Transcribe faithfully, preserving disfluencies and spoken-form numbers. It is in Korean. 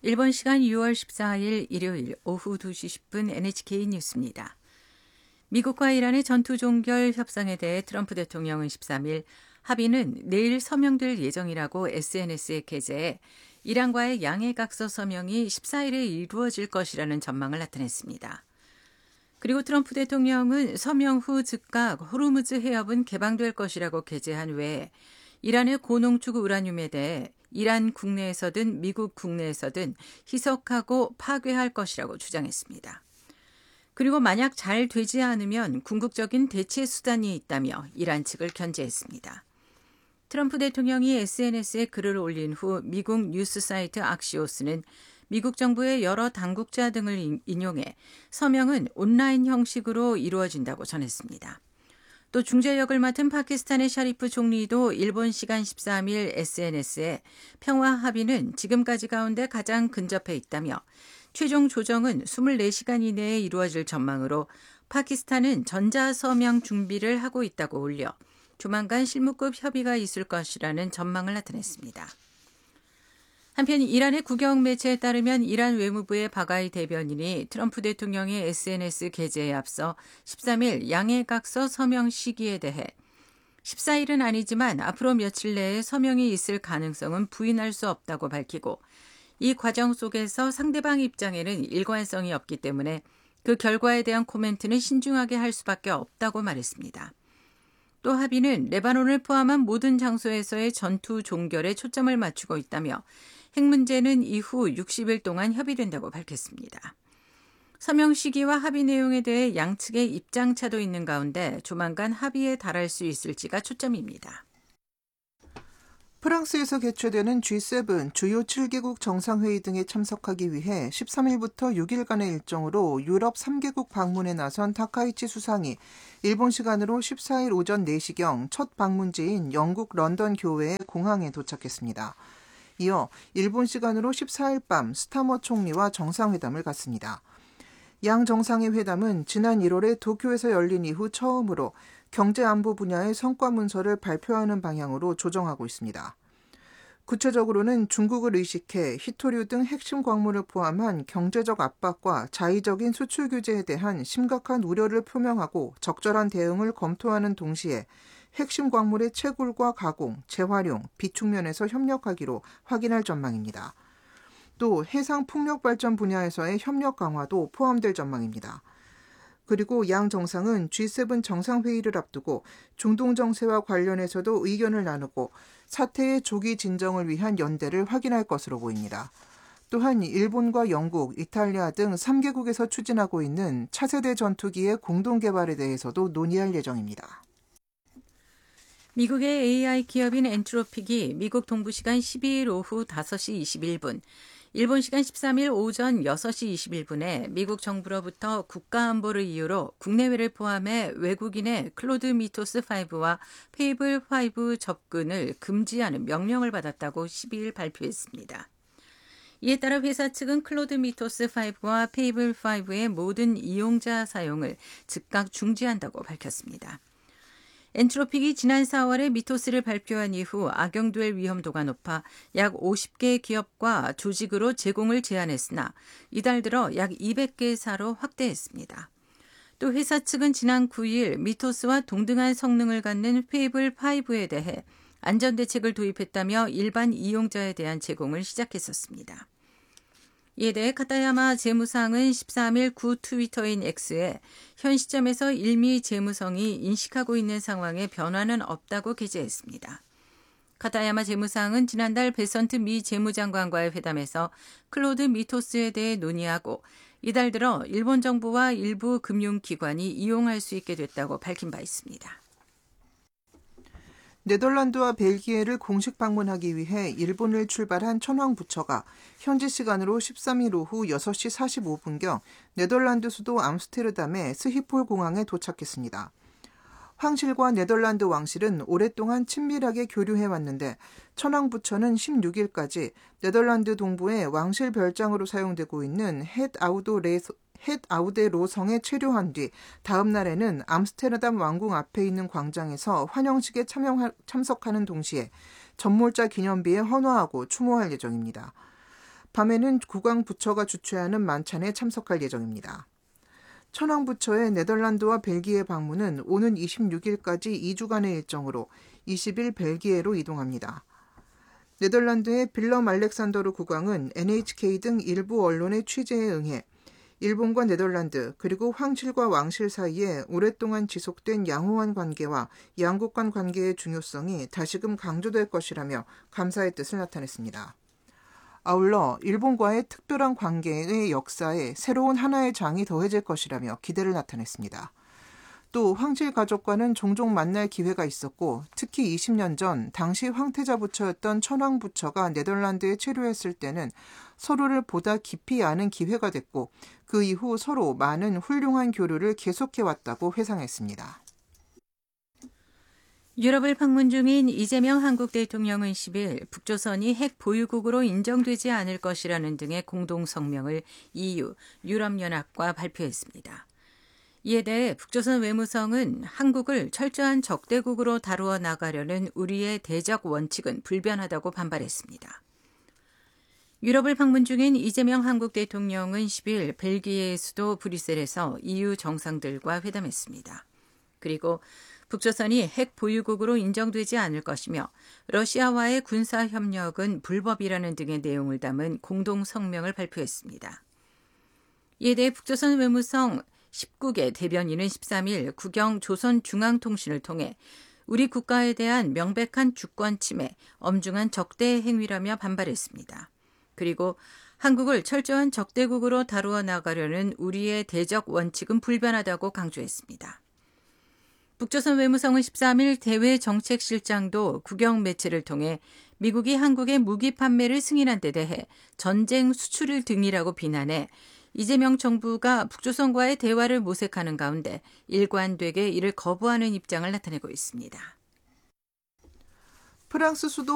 일본 시간 유월 십사일 일요일 오후 두 시 십 분 엔에이치케이 뉴스입니다. 미국과 이란의 전투 종결 협상에 대해 트럼프 대통령은 십삼일 합의는 내일 서명될 예정이라고 에스엔에스에 게재해 이란과의 양해각서 서명이 십사일에 이루어질 것이라는 전망을 나타냈습니다. 그리고 트럼프 대통령은 서명 후 즉각 호르무즈 해협은 개방될 것이라고 게재한 외에 이란의 고농축 우라늄에 대해 이란 국내에서든 미국 국내에서든 희석하고 파괴할 것이라고 주장했습니다. 그리고 만약 잘 되지 않으면 궁극적인 대체 수단이 있다며 이란 측을 견제했습니다. 트럼프 대통령이 에스엔에스에 글을 올린 후 미국 뉴스 사이트 악시오스는 미국 정부의 여러 당국자 등을 인용해 서명은 온라인 형식으로 이루어진다고 전했습니다. 또 중재 역을 맡은 파키스탄의 샤리프 총리도 일본 시간 십삼일 에스엔에스에 평화 합의는 지금까지 가운데 가장 근접해 있다며 최종 조정은 이십사 시간 이내에 이루어질 전망으로 파키스탄은 전자서명 준비를 하고 있다고 올려 조만간 실무급 협의가 있을 것이라는 전망을 나타냈습니다. 한편 이란의 국영 매체에 따르면 이란 외무부의 바가이 대변인이 트럼프 대통령의 에스엔에스 게재에 앞서 십삼일 양해각서 서명 시기에 대해 십사일은 아니지만 앞으로 며칠 내에 서명이 있을 가능성은 부인할 수 없다고 밝히고 이 과정 속에서 상대방 입장에는 일관성이 없기 때문에 그 결과에 대한 코멘트는 신중하게 할 수밖에 없다고 말했습니다. 또 합의는 레바논을 포함한 모든 장소에서의 전투 종결에 초점을 맞추고 있다며 핵 문제는 이후 육십일 동안 협의된다고 밝혔습니다. 서명 시기와 합의 내용에 대해 양측의 입장차도 있는 가운데 조만간 합의에 달할 수 있을지가 초점입니다. 프랑스에서 개최되는 지 세븐 주요 칠 개국 정상회의 등에 참석하기 위해 십삼일부터 육일간의 일정으로 유럽 삼 개국 방문에 나선 타카이치 수상이 일본 시간으로 십사일 오전 네 시경 첫 방문지인 영국 런던 교외의 공항에 도착했습니다. 이어 일본 시간으로 십사일 밤 스타머 총리와 정상회담을 갖습니다. 양 정상의 회담은 지난 일월에 도쿄에서 열린 이후 처음으로 경제안보 분야의 성과 문서를 발표하는 방향으로 조정하고 있습니다. 구체적으로는 중국을 의식해 히토류 등 핵심 광물을 포함한 경제적 압박과 자의적인 수출 규제에 대한 심각한 우려를 표명하고 적절한 대응을 검토하는 동시에 핵심 광물의 채굴과 가공, 재활용, 비축 면에서 협력하기로 확인할 전망입니다. 또 해상 풍력 발전 분야에서의 협력 강화도 포함될 전망입니다. 그리고 양 정상은 지 세븐 정상회의를 앞두고 중동 정세와 관련해서도 의견을 나누고 사태의 조기 진정을 위한 연대를 확인할 것으로 보입니다. 또한 일본과 영국, 이탈리아 등 삼 개국에서 추진하고 있는 차세대 전투기의 공동 개발에 대해서도 논의할 예정입니다. 미국의 에이아이 기업인 엔트로픽이 미국 동부시간 십이일 오후 다섯시 이십일분, 일본 시간 십삼일 오전 여섯시 이십일분에 미국 정부로부터 국가안보를 이유로 국내외를 포함해 외국인의 클로드 미토스 파이브와 페이블 파이브 접근을 금지하는 명령을 받았다고 십이일 발표했습니다. 이에 따라 회사 측은 클로드 미토스 파이브와 페이블 파이브의 모든 이용자 사용을 즉각 중지한다고 밝혔습니다. 엔트로픽이 지난 사월에 미토스를 발표한 이후 악용될 위험도가 높아 약 오십 개 기업과 조직으로 제공을 제한했으나 이달 들어 약 이백 개사로 확대했습니다. 또 회사 측은 지난 구일 미토스와 동등한 성능을 갖는 페이블 파이브에 대해 안전대책을 도입했다며 일반 이용자에 대한 제공을 시작했었습니다. 이에 대해 카타야마 재무상은 십삼일 구 트위터인 X에 현 시점에서 일미 재무성이 인식하고 있는 상황에 변화는 없다고 게재했습니다. 카타야마 재무상은 지난달 베선트 미 재무장관과의 회담에서 클로드 미토스에 대해 논의하고 이달 들어 일본 정부와 일부 금융기관이 이용할 수 있게 됐다고 밝힌 바 있습니다. 네덜란드와 벨기에를 공식 방문하기 위해 일본을 출발한 천황 부처가 현지 시간으로 십삼일 오후 여섯시 사십오분경 네덜란드 수도 암스테르담의 스히폴 공항에 도착했습니다. 황실과 네덜란드 왕실은 오랫동안 친밀하게 교류해왔는데 천황 부처는 십육일까지 네덜란드 동부의 왕실 별장으로 사용되고 있는 헷 아우도 레소 헷 아우데로성에 체류한 뒤 다음 날에는 암스테르담 왕궁 앞에 있는 광장에서 환영식에 참여, 참석하는 동시에 전몰자 기념비에 헌화하고 추모할 예정입니다. 밤에는 국왕 부처가 주최하는 만찬에 참석할 예정입니다. 천황 부처의 네덜란드와 벨기에 방문은 오는 이십육일까지 이 주간의 일정으로 이십일 벨기에로 이동합니다. 네덜란드의 빌럼 알렉산더르 국왕은 엔에이치케이 등 일부 언론의 취재에 응해 일본과 네덜란드 그리고 황실과 왕실 사이에 오랫동안 지속된 양호한 관계와 양국 간 관계의 중요성이 다시금 강조될 것이라며 감사의 뜻을 나타냈습니다. 아울러 일본과의 특별한 관계의 역사에 새로운 하나의 장이 더해질 것이라며 기대를 나타냈습니다. 또 황실 가족과는 종종 만날 기회가 있었고 특히 이십 년 전 당시 황태자 부처였던 천황 부처가 네덜란드에 체류했을 때는 서로를 보다 깊이 아는 기회가 됐고 그 이후 서로 많은 훌륭한 교류를 계속해왔다고 회상했습니다. 유럽을 방문 중인 이재명 한국 대통령은 십일 북조선이 핵 보유국으로 인정되지 않을 것이라는 등의 공동 성명을 이유, 유럽연합과 발표했습니다. 이에 대해 북조선 외무성은 한국을 철저한 적대국으로 다루어 나가려는 우리의 대적 원칙은 불변하다고 반발했습니다. 유럽을 방문 중인 이재명 한국 대통령은 십일 벨기에의 수도 브뤼셀에서 이유 정상들과 회담했습니다. 그리고 북조선이 핵 보유국으로 인정되지 않을 것이며 러시아와의 군사협력은 불법이라는 등의 내용을 담은 공동 성명을 발표했습니다. 이에 대해 북조선 외무성 십구 개 대변인은 십삼일 국영 조선중앙통신을 통해 우리 국가에 대한 명백한 주권 침해, 엄중한 적대 행위라며 반발했습니다. 그리고 한국을 철저한 적대국으로 다루어 나가려는 우리의 대적 원칙은 불변하다고 강조했습니다. 북조선 외무성은 십삼일 대외정책실장도 국영 매체를 통해 미국이 한국의 무기 판매를 승인한 데 대해 전쟁 수출을 등이라고 비난해 이재명 정부가 북조선과의 대화를 모색하는 가운데 일관되게 이를 거부하는 입장을 나타내고 있습니다. 프랑스 수도